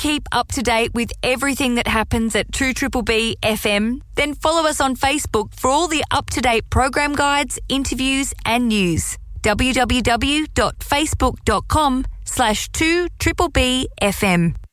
keep up to date with everything that happens at 2BBB FM? Then follow us on Facebook for all the up-to-date program guides, interviews and news. www.facebook.com/2BBB FM.